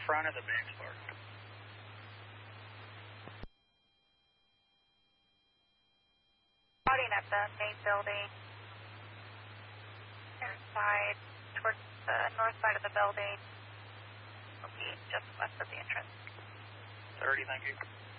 front of the bank store. Starting at the main building, side, towards the north side of the building, will be just west of the entrance. 30, thank you.